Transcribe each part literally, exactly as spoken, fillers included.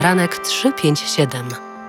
Ranek trzy pięć siedem.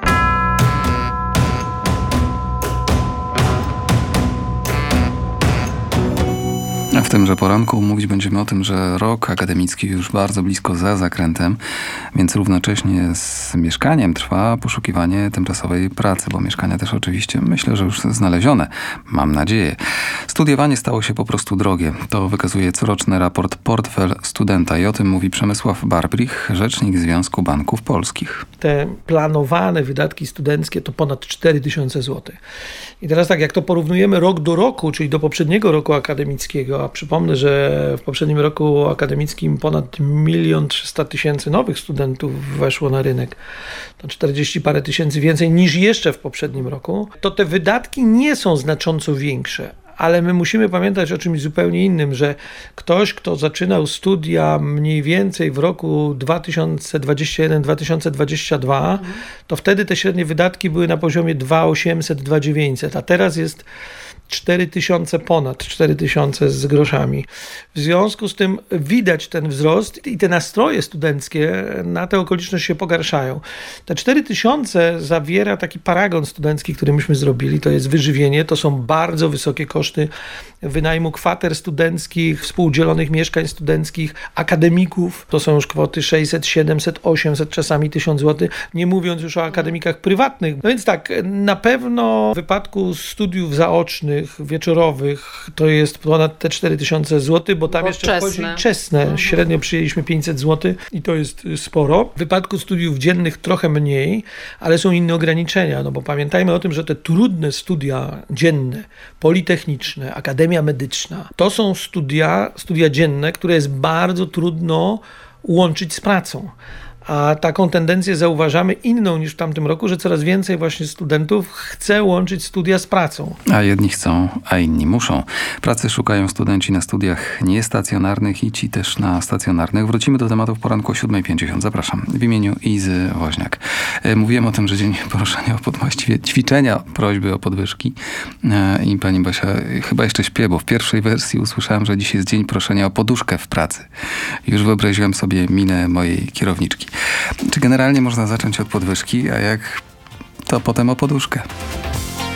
W tymże poranku mówić będziemy o tym, że rok akademicki już bardzo blisko za zakrętem, więc równocześnie z mieszkaniem trwa poszukiwanie tymczasowej pracy, bo mieszkania też oczywiście myślę, że już znalezione. Mam nadzieję. Studiowanie stało się po prostu drogie. To wykazuje coroczny raport Portfel Studenta i o tym mówi Przemysław Barbrich, rzecznik Związku Banków Polskich. Te planowane wydatki studenckie to ponad cztery tysiące złotych. I teraz tak, jak to porównujemy rok do roku, czyli do poprzedniego roku akademickiego, a przypomnę, że w poprzednim roku akademickim ponad milion trzysta tysięcy nowych studentów weszło na rynek, to czterdzieści parę tysięcy więcej niż jeszcze w poprzednim roku, to te wydatki nie są znacząco większe. Ale my musimy pamiętać o czymś zupełnie innym, że ktoś, kto zaczynał studia mniej więcej w roku dwa tysiące dwudziestym pierwszym do dwa tysiące dwudziestego drugiego, mhm. to wtedy te średnie wydatki były na poziomie dwa tysiące osiemset, dwa tysiące dziewięćset, a teraz jest cztery tysiące ponad, cztery tysiące z groszami. W związku z tym widać ten wzrost i te nastroje studenckie na tę okoliczność się pogarszają. Te cztery tysiące zawiera taki paragon studencki, który myśmy zrobili, to jest wyżywienie, to są bardzo wysokie koszty wynajmu kwater studenckich, współdzielonych mieszkań studenckich, akademików, to są już kwoty sześćset, siedemset, osiemset, czasami tysiąc złotych, nie mówiąc już o akademikach prywatnych. No więc tak, na pewno w wypadku studiów zaocznych, wieczorowych, to jest ponad te cztery tysiące złotych, bo tam bo jeszcze wchodzi czesne. Mhm. Średnio przyjęliśmy pięćset złotych i to jest sporo. W wypadku studiów dziennych trochę mniej, ale są inne ograniczenia, no bo pamiętajmy o tym, że te trudne studia dzienne, politechniczne, akademia medyczna, to są studia, studia dzienne, które jest bardzo trudno łączyć z pracą. A taką tendencję zauważamy inną niż w tamtym roku, że coraz więcej właśnie studentów chce łączyć studia z pracą. A jedni chcą, a inni muszą. Pracy szukają studenci na studiach niestacjonarnych i ci też na stacjonarnych. Wrócimy do tematu w poranku o siódma pięćdziesiąt. Zapraszam. W imieniu Izy Woźniak. Mówiłem o tym, że dzień proszenia o pod... właściwie ćwiczenia prośby o podwyżki. I pani Basia chyba jeszcze śpię, bo w pierwszej wersji usłyszałem, że dziś jest dzień proszenia o poduszkę w pracy. Już wyobraziłem sobie minę mojej kierowniczki. Czy generalnie można zacząć od podwyżki, a jak to potem o poduszkę?